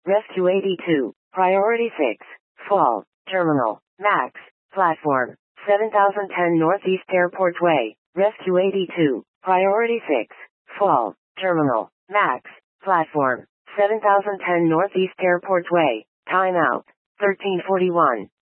Rescue 82, Priority 6, Fall, Terminal, Max, Platform, 7010 Northeast Airport Way, Rescue 82, Priority 6, Fall, Terminal, Max, Platform, 7010 Northeast Airport Way, Timeout, 1341.